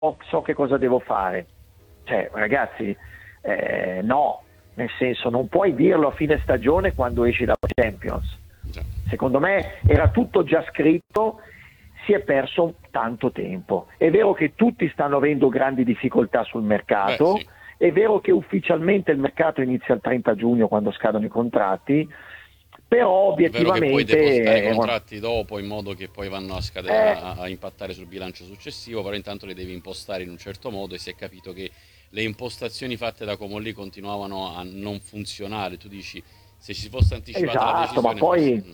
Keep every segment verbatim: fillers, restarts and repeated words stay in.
so che cosa devo fare. Cioè, ragazzi, eh, no, nel senso, non puoi dirlo a fine stagione quando esci dalla Champions. Secondo me era tutto già scritto, si è perso tanto tempo. È vero che tutti stanno avendo grandi difficoltà sul mercato. Beh, sì. È vero che ufficialmente il mercato inizia il trenta giugno quando scadono i contratti, però È vero che puoi obiettivamente depositare i eh, contratti dopo in modo che poi vanno a, scade- eh, a, a impattare sul bilancio successivo, però intanto li devi impostare in un certo modo e si è capito che le impostazioni fatte da Comolli continuavano a non funzionare. Tu dici, se ci si fosse anticipata la esatto, ma decisione forse... poi, mm.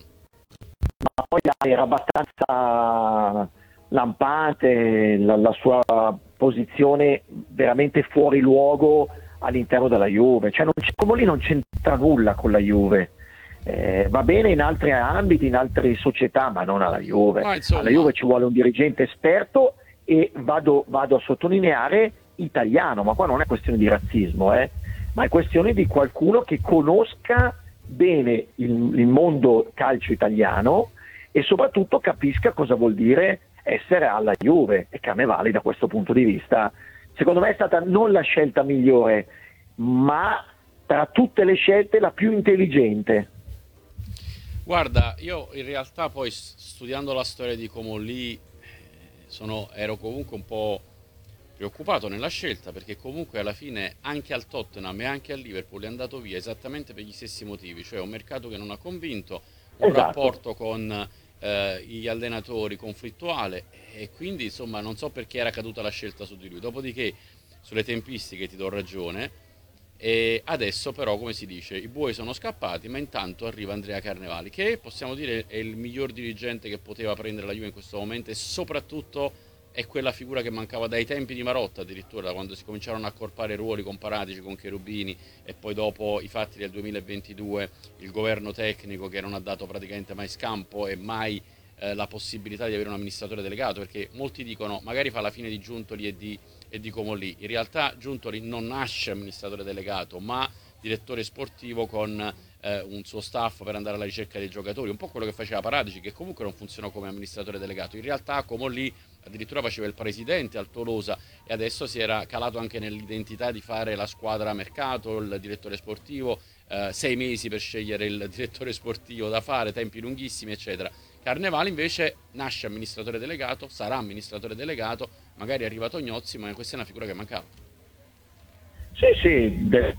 ma poi dai, era abbastanza lampante la, la sua posizione veramente fuori luogo all'interno della Juve, cioè non c'è, come lì non c'entra nulla con la Juve. Eh, va bene in altri ambiti, in altre società, ma non alla Juve. Ma Alla insomma, Juve ci vuole un dirigente esperto e vado, vado a sottolineare italiano, ma qua non è questione di razzismo, eh, ma è questione di qualcuno che conosca bene il, il mondo calcio italiano e soprattutto capisca cosa vuol dire essere alla Juve, e Carnevali da questo punto di vista secondo me è stata non la scelta migliore, ma tra tutte le scelte la più intelligente. guarda, io in realtà poi s- studiando la storia di Comolli eh, sono, ero comunque un po' preoccupato nella scelta perché comunque alla fine anche al Tottenham e anche al Liverpool è andato via esattamente per gli stessi motivi, cioè un mercato che non ha convinto, un Esatto. rapporto con eh, gli allenatori conflittuale e quindi insomma non so perché era caduta la scelta su di lui. Dopodiché sulle tempistiche ti do ragione e adesso però come si dice i buoi sono scappati ma intanto arriva Andrea Carnevali che possiamo dire è il miglior dirigente che poteva prendere la Juve in questo momento e soprattutto è quella figura che mancava dai tempi di Marotta addirittura da quando si cominciarono a accorpare ruoli comparatici con Cherubini e poi dopo i fatti del duemilaventidue il governo tecnico che non ha dato praticamente mai scampo e mai eh, la possibilità di avere un amministratore delegato perché molti dicono magari fa la fine di Giuntoli e di, e di Comolli in realtà Giuntoli non nasce amministratore delegato ma direttore sportivo con eh, un suo staff per andare alla ricerca dei giocatori un po' quello che faceva Paratici che comunque non funzionò come amministratore delegato in realtà Comolli addirittura faceva il presidente al Tolosa e adesso si era calato anche nell'identità di fare la squadra a mercato, il direttore sportivo, eh, sei mesi per scegliere il direttore sportivo da fare, tempi lunghissimi eccetera. Carnevale invece nasce amministratore delegato, sarà amministratore delegato, magari arriva Tognozzi, ma questa è una figura che mancava. Sì, sì, de-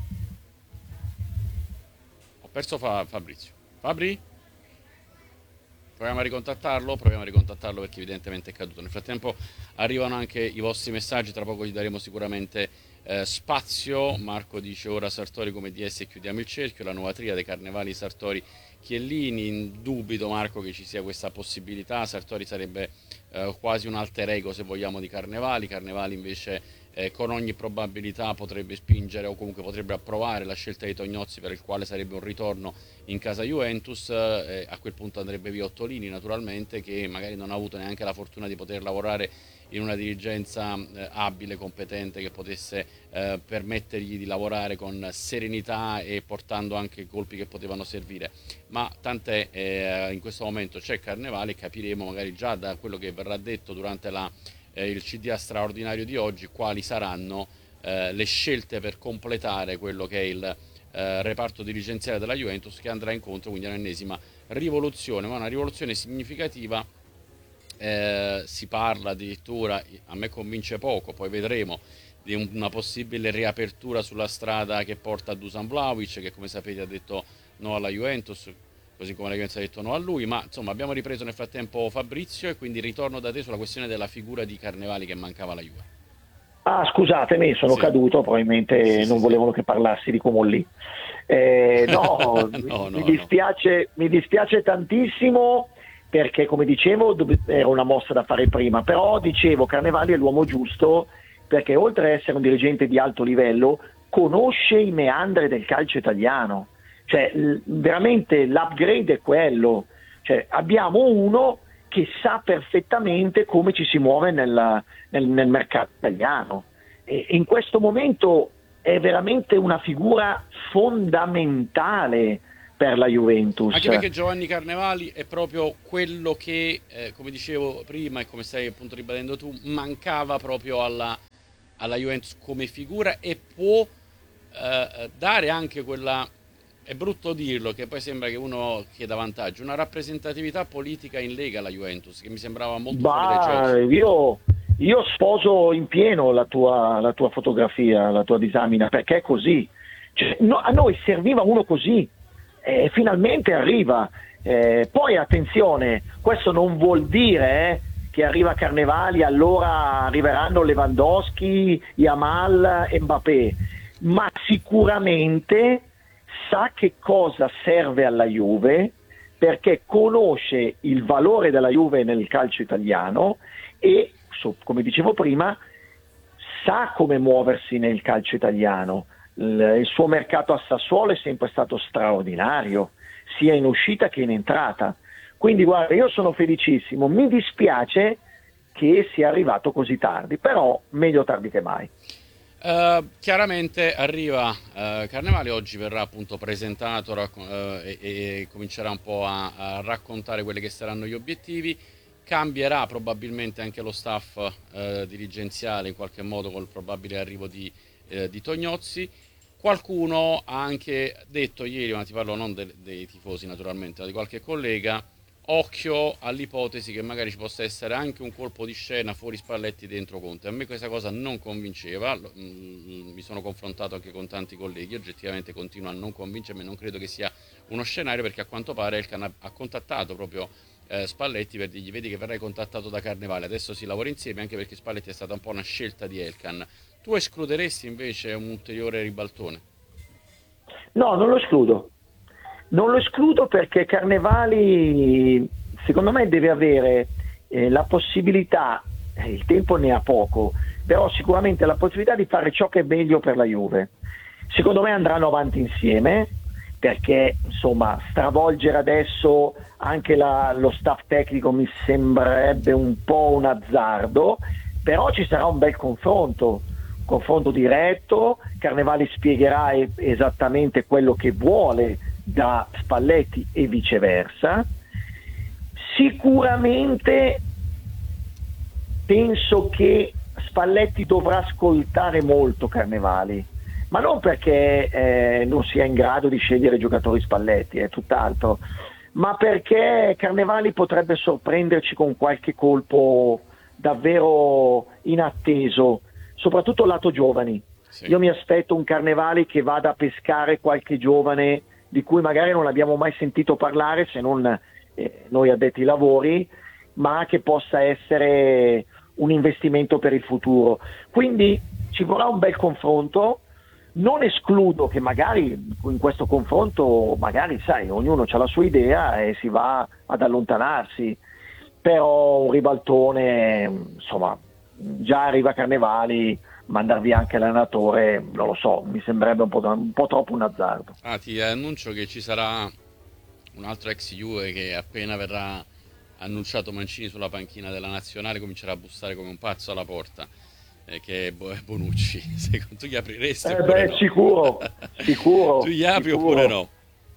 Ho perso Fa- Fabrizio. Fabri? Proviamo a ricontattarlo? Proviamo a ricontattarlo perché evidentemente è caduto. Nel frattempo arrivano anche i vostri messaggi, tra poco gli daremo sicuramente eh, spazio. Marco dice ora Sartori come D S e chiudiamo il cerchio, la nuova triade Carnevali, Sartori, Chiellini. Dubito Marco che ci sia questa possibilità, Sartori sarebbe eh, quasi un alter ego se vogliamo di Carnevali, Carnevali invece eh, con ogni probabilità potrebbe spingere o comunque potrebbe approvare la scelta di Tognozzi per il quale sarebbe un ritorno in casa Juventus, eh, a quel punto andrebbe via Ottolini naturalmente che magari non ha avuto neanche la fortuna di poter lavorare in una dirigenza eh, abile, competente che potesse eh, permettergli di lavorare con serenità e portando anche colpi che potevano servire ma tant'è, eh, in questo momento c'è Carnevale, capiremo magari già da quello che verrà detto durante la, eh, il C D A straordinario di oggi quali saranno eh, le scelte per completare quello che è il eh, reparto dirigenziale della Juventus che andrà incontro quindi a un'ennesima rivoluzione, ma una rivoluzione significativa. Eh, si parla addirittura, a me convince poco, poi vedremo, di un- una possibile riapertura sulla strada che porta a Dusan Vlahovic, che come sapete ha detto no alla Juventus, così come la Juventus ha detto no a lui, ma insomma abbiamo ripreso nel frattempo Fabrizio e quindi ritorno da te sulla questione della figura di Carnevali che mancava alla Juve. Ah, scusatemi, sono Sì, caduto, probabilmente sì, sì, non sì. volevano che parlassi di Comolli. Eh, no, No, mi no, no. dispiace, mi dispiace tantissimo perché, come dicevo, dov- era una mossa da fare prima, però dicevo, Carnevali è l'uomo giusto perché oltre ad essere un dirigente di alto livello, conosce i meandri del calcio italiano. Cioè, l- veramente l'upgrade è quello. Cioè, abbiamo uno che sa perfettamente come ci si muove nella- nel, nel mercato italiano. E in questo momento è veramente una figura fondamentale per la Juventus. Anche perché Giovanni Carnevali è proprio quello che, eh, come dicevo prima e come stai appunto ribadendo tu, mancava proprio alla, alla Juventus come figura, e può eh, dare anche quella, è brutto dirlo, che poi sembra che uno chieda vantaggio, una rappresentatività politica in Lega alla Juventus, che mi sembrava molto fuori dai giochi. Io, io sposo in pieno la tua, la tua fotografia, la tua disamina, perché è così. Cioè, no, a noi serviva uno così. E finalmente arriva, eh, poi attenzione, questo non vuol dire eh, che arriva Carnevali allora arriveranno Lewandowski, Yamal e Mbappé, ma sicuramente sa che cosa serve alla Juve, perché conosce il valore della Juve nel calcio italiano e, come dicevo prima, sa come muoversi nel calcio italiano. Il suo mercato a Sassuolo è sempre stato straordinario, sia in uscita che in entrata. Quindi guarda, io sono felicissimo, mi dispiace che sia arrivato così tardi, però meglio tardi che mai. Uh, chiaramente arriva uh, Carnevali, oggi verrà appunto presentato racco- uh, e, e comincerà un po' a, a raccontare quelli che saranno gli obiettivi. Cambierà probabilmente anche lo staff uh, dirigenziale in qualche modo col probabile arrivo di, uh, di Tognozzi. Qualcuno ha anche detto ieri, ma ti parlo non de- dei tifosi naturalmente, ma di qualche collega, occhio all'ipotesi che magari ci possa essere anche un colpo di scena fuori Spalletti dentro Conte. A me questa cosa non convinceva, mi sono confrontato anche con tanti colleghi, oggettivamente continua a non convincermi, non credo che sia uno scenario, perché a quanto pare Elkann ha, ha contattato proprio eh, Spalletti per dirgli: vedi che verrai contattato da Carnevali, adesso si lavora insieme, anche perché Spalletti è stata un po' una scelta di Elkann. Tu escluderesti invece un ulteriore ribaltone? No, non lo escludo. Non lo escludo perché Carnevali, secondo me, deve avere eh, la possibilità, eh, il tempo ne ha poco, però sicuramente la possibilità di fare ciò che è meglio per la Juve. Secondo me andranno avanti insieme, perché insomma stravolgere adesso anche la, lo staff tecnico mi sembrerebbe un po' un azzardo, però ci sarà un bel confronto. confronto diretto, Carnevali spiegherà esattamente quello che vuole da Spalletti e viceversa. Sicuramente penso che Spalletti dovrà ascoltare molto Carnevali, ma non perché eh, non sia in grado di scegliere giocatori Spalletti, è tutt'altro, ma perché Carnevali potrebbe sorprenderci con qualche colpo davvero inatteso, soprattutto lato giovani. Sì. Io mi aspetto un Carnevali che vada a pescare qualche giovane di cui magari non abbiamo mai sentito parlare, se non eh, noi addetti ai lavori, ma che possa essere un investimento per il futuro. Quindi ci vorrà un bel confronto. Non escludo che magari in questo confronto, magari sai, ognuno ha la sua idea e si va ad allontanarsi, però un ribaltone, insomma, già arriva Carnevali, mandar via anche l'allenatore, non lo so, mi sembrerebbe un po', un po' troppo un azzardo. Ah, ti annuncio che ci sarà un altro ex Juve che appena verrà annunciato Mancini sulla panchina della nazionale comincerà a bussare come un pazzo alla porta, eh, che è Bonucci. Secondo tu gli apriresti? Eh beh, no? sicuro, sicuro. Tu gli apri sicuro. oppure no?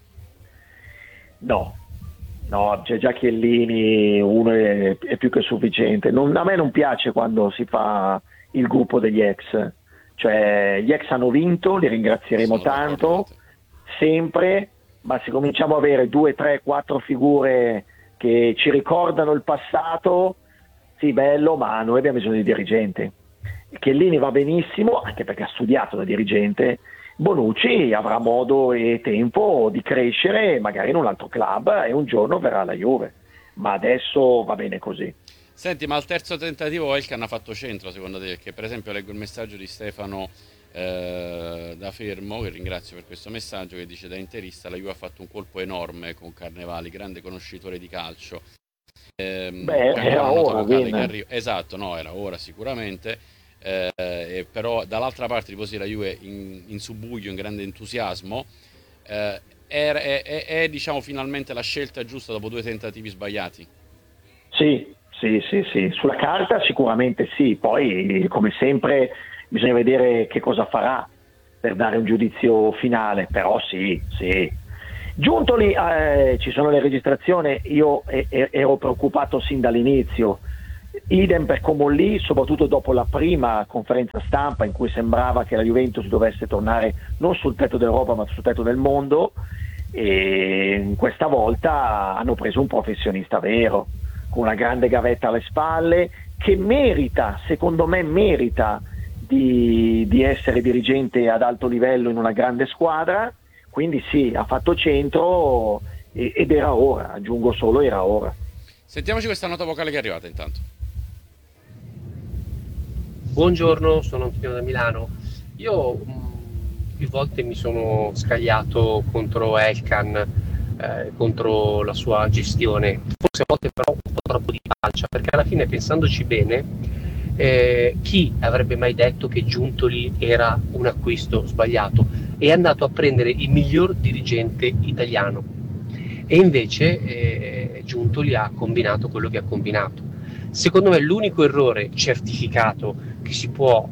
No. No, c'è già Chiellini, uno è, è più che sufficiente. Non, a me non piace quando si fa il gruppo degli ex, cioè gli ex hanno vinto, li ringrazieremo tanto, sempre, ma se cominciamo a avere due, tre, quattro figure che ci ricordano il passato, sì, bello, ma noi abbiamo bisogno di dirigente. Chiellini va benissimo, anche perché ha studiato da dirigente. Bonucci avrà modo e tempo di crescere magari in un altro club e un giorno verrà alla Juve, ma adesso va bene così. Senti, ma al terzo tentativo Elkann ha fatto centro secondo te? Perché per esempio leggo il messaggio di Stefano eh, da Fermo, che ringrazio per questo messaggio, che dice: da interista la Juve ha fatto un colpo enorme con Carnevali, grande conoscitore di calcio. Eh, Beh, era ora, arri- esatto, no, era ora sicuramente. Eh, però dall'altra parte i tifosi della Juve in, in subbuglio, in grande entusiasmo, eh, è, è, è, è diciamo finalmente la scelta giusta dopo due tentativi sbagliati? Sì, sì, sì, sì, sulla carta sicuramente sì, poi come sempre bisogna vedere che cosa farà per dare un giudizio finale, però sì, sì. Giuntoli, eh, ci sono le registrazioni, io eh, eh, ero preoccupato sin dall'inizio, idem per Comolli, soprattutto dopo la prima conferenza stampa in cui sembrava che la Juventus dovesse tornare non sul tetto d'Europa ma sul tetto del mondo, e questa volta hanno preso un professionista vero, con una grande gavetta alle spalle, che merita, secondo me merita di, di essere dirigente ad alto livello in una grande squadra. Quindi sì, ha fatto centro ed era ora, aggiungo solo era ora. Sentiamoci questa nota vocale che è arrivata intanto. Buongiorno, sono Antonio da Milano. Io mh, più volte mi sono scagliato contro Elkan, eh, contro la sua gestione, forse a volte però un po' troppo di pancia, perché alla fine, pensandoci bene, eh, chi avrebbe mai detto che Giuntoli era un acquisto sbagliato? È andato a prendere il miglior dirigente italiano e invece eh, Giuntoli ha combinato quello che ha combinato. Secondo me l'unico errore certificato che si può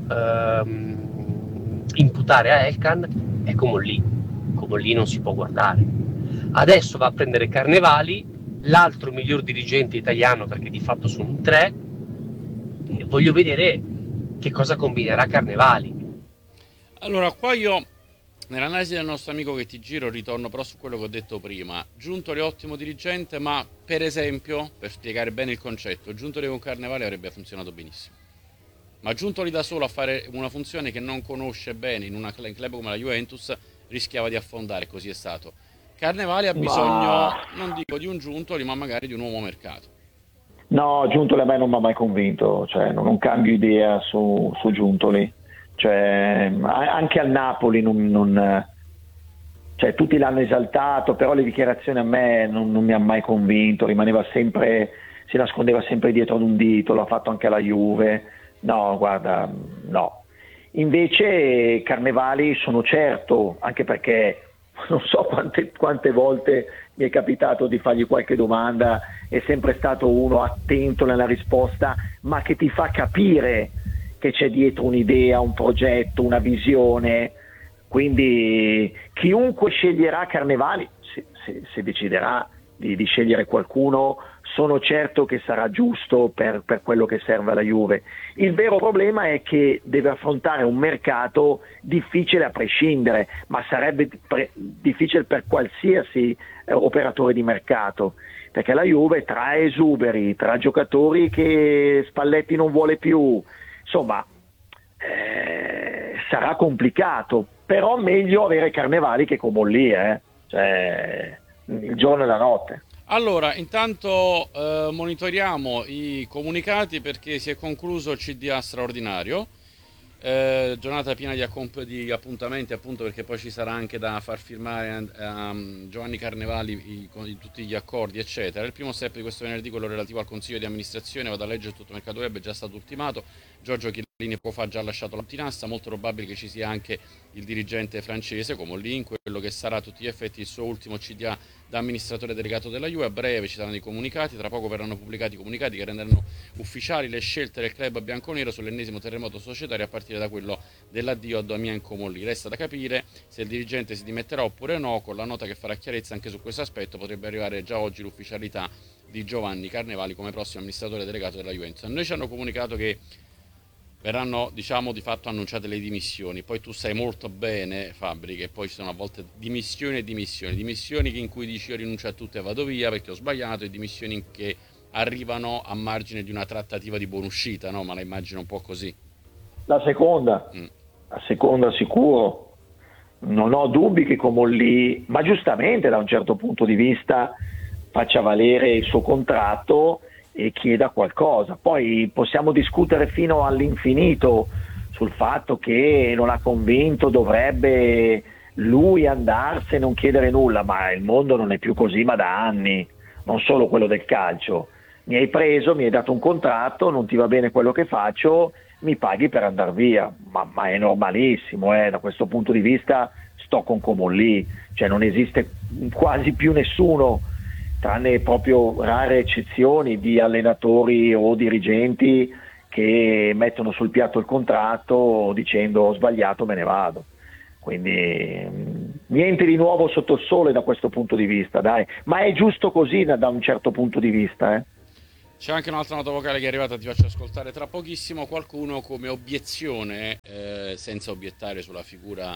ehm, imputare a Elkan è Comolli. Comolli non si può guardare. Adesso va a prendere Carnevali, l'altro miglior dirigente italiano, perché di fatto sono tre, e voglio vedere che cosa combinerà Carnevali. Allora, qua io nell'analisi del nostro amico che ti giro ritorno però su quello che ho detto prima. Giuntoli è ottimo dirigente, ma per esempio, per spiegare bene il concetto, Giuntoli con Carnevali avrebbe funzionato benissimo. Ma Giuntoli da solo a fare una funzione che non conosce bene in una club come la Juventus rischiava di affondare, così è stato. Carnevali ha bisogno, ma... non dico di un Giuntoli, ma magari di un uomo mercato. No, Giuntoli a me non mi ha mai convinto, cioè non, non cambio idea su, su Giuntoli. Cioè, anche al Napoli non, non, cioè, tutti l'hanno esaltato, però le dichiarazioni a me non, non mi ha mai convinto, rimaneva sempre, si nascondeva sempre dietro ad un dito, l'ha fatto anche alla Juve. No, guarda, no. Invece Carnevali sono certo, anche perché non so quante, quante volte mi è capitato di fargli qualche domanda, è sempre stato uno attento nella risposta, ma che ti fa capire che c'è dietro un'idea, un progetto, una visione. Quindi chiunque sceglierà Carnevali, se, se, se deciderà di, di scegliere qualcuno, sono certo che sarà giusto per, per quello che serve alla Juve. Il vero problema è che deve affrontare un mercato difficile a prescindere, ma sarebbe pre- difficile per qualsiasi eh, operatore di mercato, perché la Juve tra esuberi, tra giocatori che Spalletti non vuole più, insomma, eh, sarà complicato, però meglio avere Carnevali che Comolli, eh? Cioè, il giorno e la notte. Allora, intanto eh, monitoriamo i comunicati perché si è concluso il C D A straordinario, eh, giornata piena di, accomp- di appuntamenti, appunto perché poi ci sarà anche da far firmare a um, Giovanni Carnevali i, con i, tutti gli accordi eccetera. Il primo step di questo venerdì, quello relativo al consiglio di amministrazione, vado a leggere tutto il mercato web, è già stato ultimato. Giorgio Chiellini poco fa ha già lasciato la tinassa, molto probabile che ci sia anche il dirigente francese Comolli in quello che sarà a tutti gli effetti il suo ultimo C D A da amministratore delegato della Juve. A breve ci saranno i comunicati, tra poco verranno pubblicati i comunicati che renderanno ufficiali le scelte del club bianconero sull'ennesimo terremoto societario a partire da quello dell'addio a Damien Comolli. Resta da capire se il dirigente si dimetterà oppure no, con la nota che farà chiarezza anche su questo aspetto potrebbe arrivare già oggi l'ufficialità di Giovanni Carnevali come prossimo amministratore delegato della Juventus. A noi ci hanno comunicato che verranno, diciamo, di fatto annunciate le dimissioni. Poi tu sai molto bene, Fabri, che poi ci sono a volte dimissioni e dimissioni. Dimissioni in cui dici io rinuncio a tutto e vado via perché ho sbagliato, e dimissioni che arrivano a margine di una trattativa di buonuscita, no? Ma la immagino un po' così. La seconda, mm. la seconda sicuro. Non ho dubbi che Comolli, ma giustamente da un certo punto di vista, faccia valere il suo contratto e chieda qualcosa. Poi possiamo discutere fino all'infinito sul fatto che non ha convinto, dovrebbe lui andarsene e non chiedere nulla, ma il mondo non è più così, ma da anni, non solo quello del calcio. Mi hai preso, mi hai dato un contratto, non ti va bene quello che faccio, mi paghi per andare via, ma, ma è normalissimo, eh? Da questo punto di vista sto con Comolli, cioè non esiste quasi più nessuno, tranne proprio rare eccezioni di allenatori o dirigenti che mettono sul piatto il contratto dicendo ho sbagliato, me ne vado. Quindi niente di nuovo sotto il sole da questo punto di vista, dai, ma è giusto così da, da un certo punto di vista, eh. C'è anche un'altra nota vocale che è arrivata, ti faccio ascoltare tra pochissimo. Qualcuno come obiezione, eh, senza obiettare sulla figura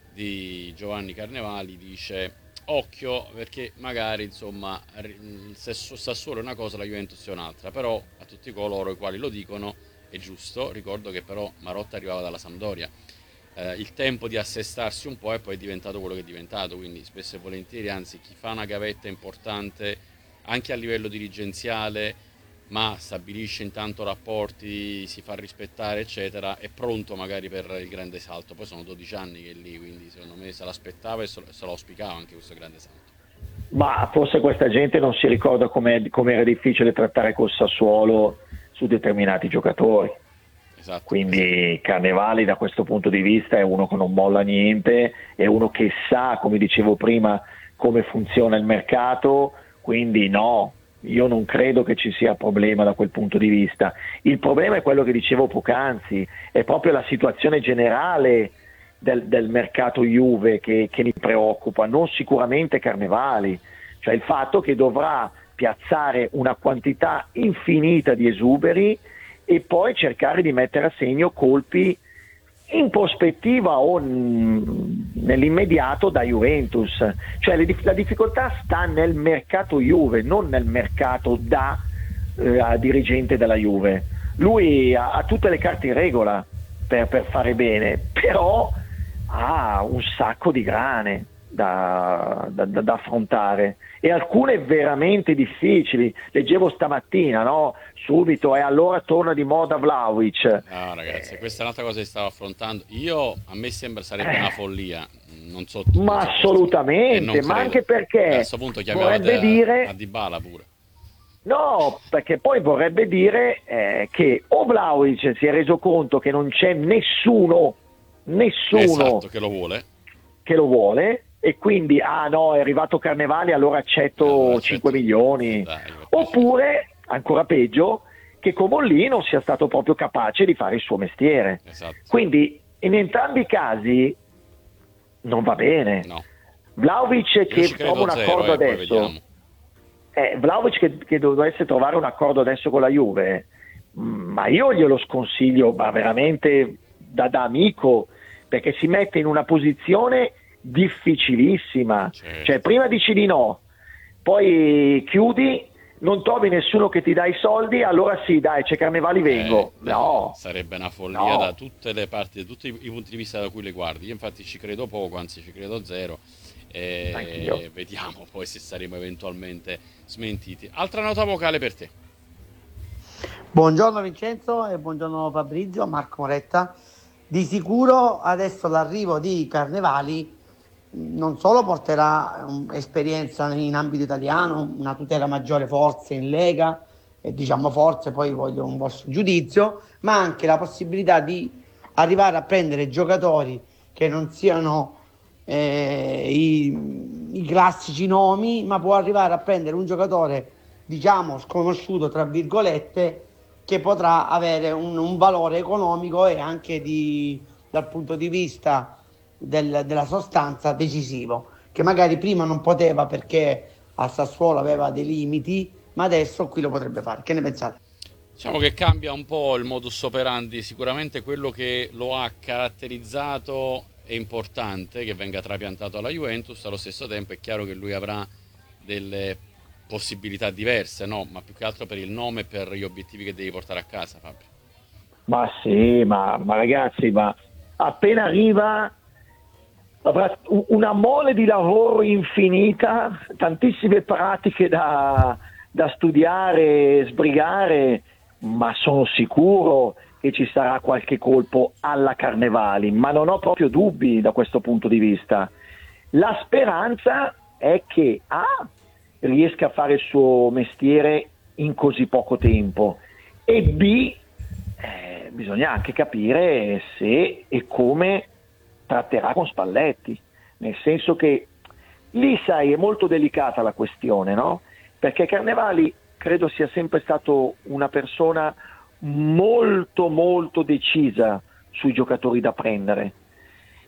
di Giovanni Carnevali, dice occhio perché magari insomma se Sassuolo è una cosa la Juventus è un'altra, però a tutti coloro i quali lo dicono è giusto. Ricordo che però Marotta arrivava dalla Sampdoria, eh, il tempo di assestarsi un po' e poi è diventato quello che è diventato, quindi spesso e volentieri, anzi chi fa una gavetta importante anche a livello dirigenziale ma stabilisce intanto rapporti, si fa rispettare eccetera, è pronto magari per il grande salto. Poi sono dodici anni che è lì, quindi secondo me se l'aspettava e se lo auspicava anche questo grande salto. Ma forse questa gente non si ricorda come era difficile trattare col Sassuolo su determinati giocatori. Esatto, quindi esatto. Carnevali da questo punto di vista è uno che non molla niente, è uno che sa, come dicevo prima, come funziona il mercato, quindi no, io non credo che ci sia problema da quel punto di vista. Il problema è quello che dicevo poc'anzi, è proprio la situazione generale del, del mercato Juve che, che mi preoccupa, non sicuramente Carnevali, cioè il fatto che dovrà piazzare una quantità infinita di esuberi e poi cercare di mettere a segno colpi in prospettiva o nell'immediato da Juventus, cioè la difficoltà sta nel mercato Juve, non nel mercato da eh, dirigente della Juve. Lui ha, ha tutte le carte in regola per, per fare bene, però ha un sacco di grane da, da, da affrontare e alcune veramente difficili. Leggevo stamattina, no? Subito e allora torna di moda Vlahovic. No ragazzi, eh, questa è un'altra cosa che stavo affrontando io, a me sembra sarebbe eh, una follia, non so tu, ma non so assolutamente, ma anche perché a questo punto vorrebbe a, dire a Dybala pure. No, perché poi vorrebbe dire eh, che o Vlahovic si è reso conto che non c'è nessuno nessuno esatto, che lo vuole che lo vuole e quindi ah no, è arrivato Carnevali, allora accetto, allora accetto. cinque milioni. Dai, oppure ancora peggio, che Comolli non sia stato proprio capace di fare il suo mestiere. Esatto. Quindi in entrambi i casi non va bene. No. Vlahovic che trova un accordo zero, eh, adesso, eh, Vlahovic che, che dovesse trovare un accordo adesso con la Juve, ma io glielo sconsiglio, ma veramente da, da amico, perché si mette in una posizione difficilissima. Certo. Cioè prima dici di no, poi chiudi, non trovi nessuno che ti dà i soldi, allora sì dai c'è Carnevali, vengo. Eh, no, sarebbe una follia no. Da tutte le parti, da tutti i, i punti di vista da cui le guardi. Io infatti ci credo poco, anzi ci credo zero e Anch'io. Vediamo poi se saremo eventualmente smentiti. Altra nota vocale per te. Buongiorno Vincenzo e buongiorno Fabrizio, Marco Moretta. Di sicuro adesso l'arrivo di Carnevali non solo porterà um, esperienza in ambito italiano, una tutela maggiore forse in Lega, e diciamo forse poi voglio un vostro giudizio, ma anche la possibilità di arrivare a prendere giocatori che non siano eh, i, i classici nomi, ma può arrivare a prendere un giocatore diciamo sconosciuto tra virgolette, che potrà avere un, un valore economico e anche di, dal punto di vista del, della sostanza decisivo, che magari prima non poteva perché al Sassuolo aveva dei limiti, ma adesso qui lo potrebbe fare. Che ne pensate? Diciamo che cambia un po' il modus operandi, sicuramente quello che lo ha caratterizzato è importante, che venga trapiantato alla Juventus, allo stesso tempo è chiaro che lui avrà delle possibilità diverse, no? Ma più che altro per il nome e per gli obiettivi che devi portare a casa, Fabio. Ma sì, ma, ma ragazzi, ma appena arriva avrà una mole di lavoro infinita, tantissime pratiche da, da studiare, sbrigare, ma sono sicuro che ci sarà qualche colpo alla Carnevali, ma non ho proprio dubbi da questo punto di vista. La speranza è che A, riesca a fare il suo mestiere in così poco tempo e B, eh, bisogna anche capire se e come tratterà con Spalletti, nel senso che lì sai è molto delicata la questione, no? Perché Carnevali credo sia sempre stato una persona molto molto decisa sui giocatori da prendere,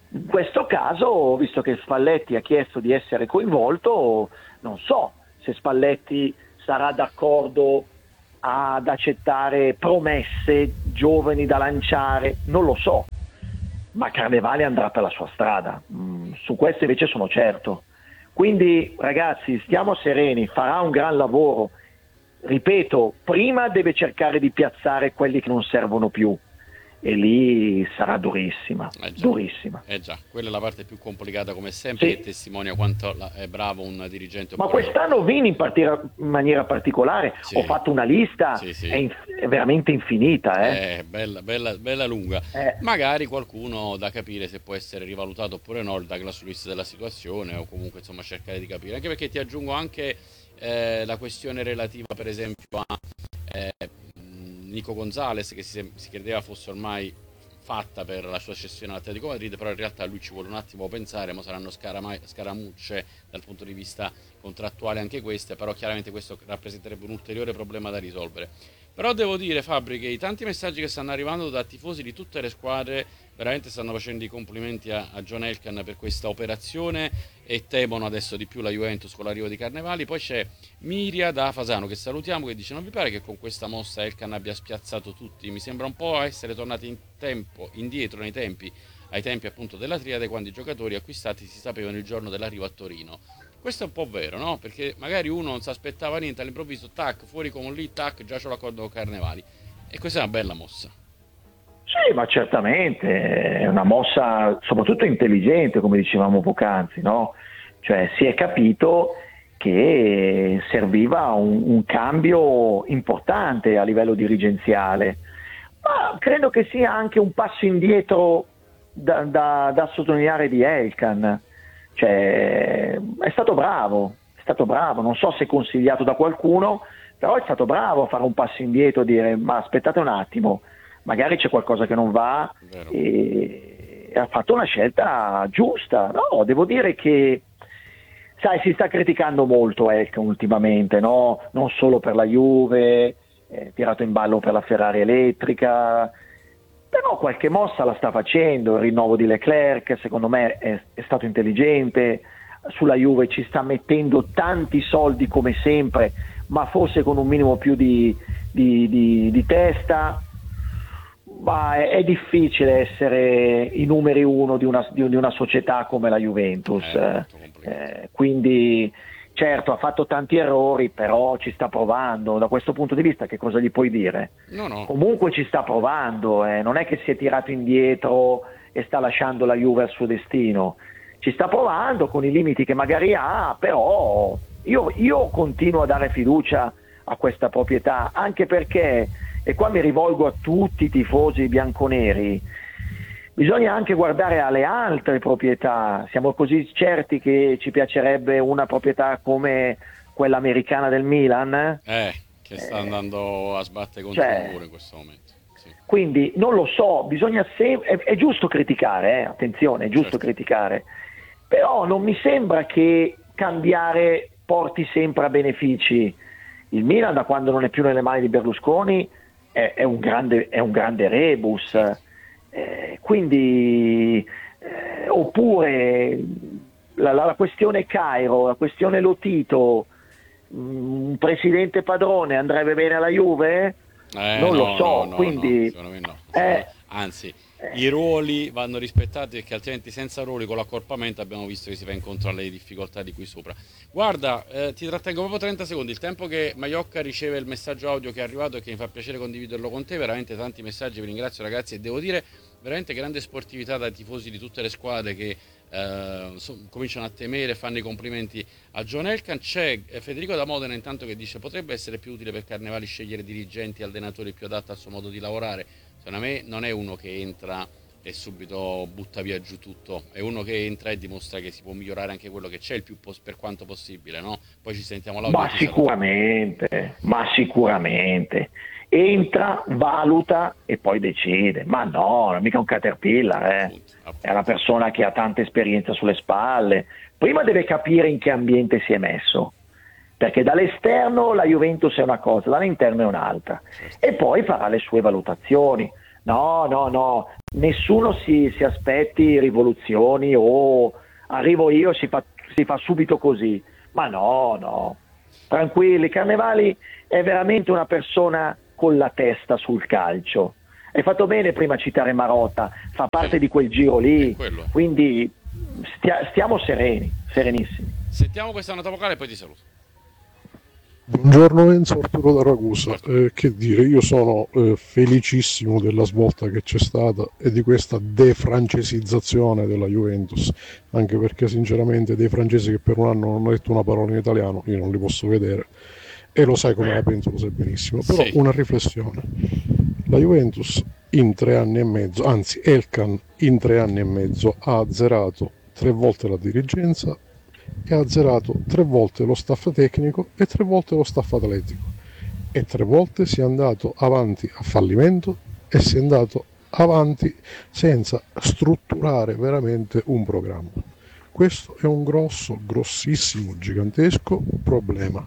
In questo caso, visto che Spalletti ha chiesto di essere coinvolto, non so se Spalletti sarà d'accordo ad accettare promesse giovani da lanciare, non lo so, ma Carnevali andrà per la sua strada, mm, su questo invece sono certo. Quindi ragazzi, stiamo sereni, farà un gran lavoro, ripeto, prima deve cercare di piazzare quelli che non servono più, e lì sarà durissima, eh già, durissima. Eh già, quella è la parte più complicata come sempre, Sì. che testimonia quanto la- è bravo un dirigente. Ma oppure- quest'anno Vini in, partira- in maniera particolare, Sì. ho fatto una lista, Sì, sì. È, inf- è veramente infinita. Eh? Eh, bella, bella, bella lunga. Eh. Magari qualcuno da capire se può essere rivalutato oppure no, il Douglas Luiz della situazione, o comunque insomma cercare di capire. Anche perché ti aggiungo anche eh, la questione relativa per esempio a eh, Nico Gonzalez, che si, si credeva fosse ormai fatta per la sua cessione all'Atletico Madrid, però in realtà lui ci vuole un attimo pensare, ma saranno scarama- scaramucce dal punto di vista contrattuale anche queste, però chiaramente questo rappresenterebbe un ulteriore problema da risolvere. Però devo dire, Fabri, che i tanti messaggi che stanno arrivando da tifosi di tutte le squadre veramente stanno facendo i complimenti a, a John Elkann per questa operazione, e temono adesso di più la Juventus con l'arrivo di Carnevali. Poi c'è Miria da Fasano, che salutiamo, che dice: non vi pare che con questa mossa Elkann abbia spiazzato tutti? Mi sembra un po' essere tornati in tempo, indietro nei tempi, ai tempi appunto della triade, quando i giocatori acquistati si sapevano il giorno dell'arrivo a Torino. Questo è un po' vero, no? Perché magari uno non si aspettava niente, all'improvviso, tac, fuori con lì, tac, già c'è l'accordo con Carnevali. E questa è una bella mossa. Sì, ma certamente è una mossa soprattutto intelligente, come dicevamo poc'anzi, no? Cioè si è capito che serviva un, un cambio importante a livello dirigenziale, ma credo che sia anche un passo indietro da, da, da sottolineare di Elkann. Cioè, è stato bravo, è stato bravo, non so se consigliato da qualcuno, però è stato bravo a fare un passo indietro, a dire: ma aspettate un attimo, magari c'è qualcosa che non va, e, e ha fatto una scelta giusta. No, devo dire che, sai, si sta criticando molto Elkann ultimamente, no? Non solo per la Juve, eh, tirato in ballo per la Ferrari elettrica, però qualche mossa la sta facendo. Il rinnovo di Leclerc secondo me è, è stato intelligente, sulla Juve ci sta mettendo tanti soldi come sempre, ma forse con un minimo più di, di, di, di testa. Ma è, è difficile essere i numeri uno di una, di, di una società come la Juventus, Eh, eh, quindi certo ha fatto tanti errori, però ci sta provando. Da questo punto di vista che cosa gli puoi dire? No, no. Comunque ci sta provando, eh. Non è che si è tirato indietro e sta lasciando la Juve al suo destino, ci sta provando con i limiti che magari ha, però io, io continuo a dare fiducia a questa proprietà, anche perché, e qua mi rivolgo a tutti i tifosi bianconeri, bisogna anche guardare alle altre proprietà. Siamo così certi che ci piacerebbe una proprietà come quella americana del Milan? Eh, che sta Eh, andando a sbattere contro cioè, il muro in questo momento. Sì. Quindi non lo so, bisogna sem- è, è giusto criticare, eh, attenzione, è giusto Certo. criticare, però non mi sembra che cambiare porti sempre a benefici. Il Milan, da quando non è più nelle mani di Berlusconi, è, è un grande, è un grande rebus. Eh, quindi eh, oppure la, la, la questione Cairo, la questione Lotito, un presidente padrone andrebbe bene alla Juve? Eh, Non no, lo so, no, no, quindi no, secondo me no. eh, Anzi, i ruoli vanno rispettati, perché altrimenti senza ruoli con l'accorpamento abbiamo visto che si va incontro alle difficoltà di qui sopra. Guarda, eh, ti trattengo proprio trenta secondi, il tempo che Maiocca riceve il messaggio audio che è arrivato e che mi fa piacere condividerlo con te, veramente tanti messaggi, vi ringrazio ragazzi, e devo dire veramente grande sportività dai tifosi di tutte le squadre che eh, so, cominciano a temere, fanno i complimenti a John Elkann. C'è eh, Federico da Modena intanto che dice: potrebbe essere più utile per Carnevali scegliere dirigenti e allenatori più adatti al suo modo di lavorare. Secondo me non è uno che entra e subito butta via giù tutto, è uno che entra e dimostra che si può migliorare anche quello che c'è il più pos- per quanto possibile, no? Poi ci sentiamo l'audio. ma sicuramente, ma sicuramente entra, valuta e poi decide. Ma no, non è mica un caterpillar, eh. Appunto, appunto. È una persona che ha tanta esperienza sulle spalle. Prima deve capire in che ambiente si è messo, perché dall'esterno la Juventus è una cosa, dall'interno è un'altra, Certo. e poi farà le sue valutazioni. No, no, no, nessuno si, si aspetti rivoluzioni o arrivo io e si fa, si fa subito così, ma no, no, tranquilli. Carnevali è veramente una persona con la testa sul calcio. Hai fatto bene prima a citare Marotta, fa parte di quel giro lì, quindi stia, stiamo sereni, serenissimi. Sentiamo questa nota vocale e poi ti saluto. Buongiorno Enzo, Arturo da Ragusa. Eh, che dire, io sono eh, felicissimo della svolta che c'è stata e di questa defrancesizzazione della Juventus, anche perché sinceramente dei francesi che per un anno non hanno detto una parola in italiano io non li posso vedere, e lo sai come la penso, lo sai benissimo. Però sì, una riflessione: la Juventus in tre anni e mezzo, anzi Elkan in tre anni e mezzo ha azzerato tre volte la dirigenza e ha azzerato tre volte lo staff tecnico e tre volte lo staff atletico, e tre volte si è andato avanti a fallimento e si è andato avanti senza strutturare veramente un programma. Questo è un grosso, grossissimo, gigantesco problema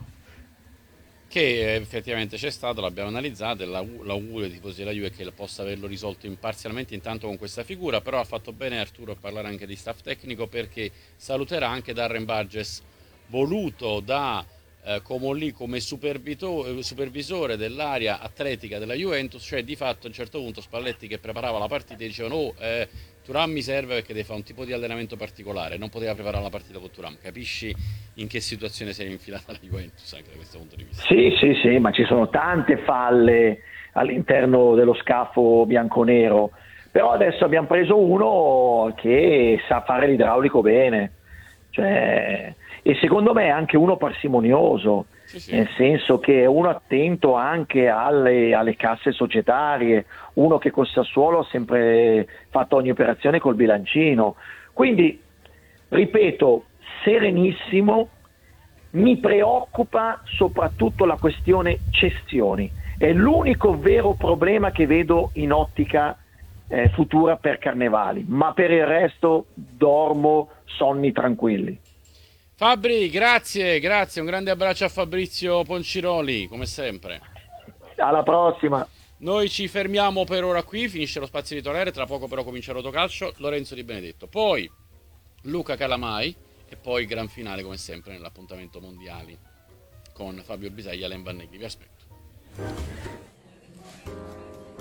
che effettivamente c'è stato, l'abbiamo analizzato, e l'augurio dei tifosi della Juve è che possa averlo risolto imparzialmente intanto con questa figura. Però ha fatto bene Arturo a parlare anche di staff tecnico, perché saluterà anche Darren Burgess, voluto da eh, Comolli come supervisore dell'area atletica della Juventus, cioè di fatto a un certo punto Spalletti, che preparava la partita, dicevano oh, eh, Thuram mi serve perché deve fare un tipo di allenamento particolare, non poteva preparare la partita con Thuram. Capisci in che situazione si è infilata la Juventus anche da questo punto di vista? Sì, sì, sì, ma ci sono tante falle all'interno dello scafo bianconero, però adesso abbiamo preso uno che sa fare l'idraulico bene, cioè, e secondo me è anche uno parsimonioso, sì, sì, nel senso che è uno attento anche alle, alle casse societarie, uno che col Sassuolo ha sempre fatto ogni operazione col bilancino, quindi ripeto, serenissimo. Mi preoccupa soprattutto la questione cessioni, è l'unico vero problema che vedo in ottica eh, futura per Carnevali, ma per il resto dormo sonni tranquilli. Fabri, grazie, grazie, un grande abbraccio a Fabrizio Ponciroli, come sempre. Alla prossima. Noi ci fermiamo per ora qui, finisce lo spazio editoriale, tra poco però comincia Rotocalcio, Lorenzo Di Benedetto, poi Luca Calamai e poi gran finale come sempre nell'appuntamento mondiali con Fabio Bisaglia e Alain Vannegli. Vi aspetto.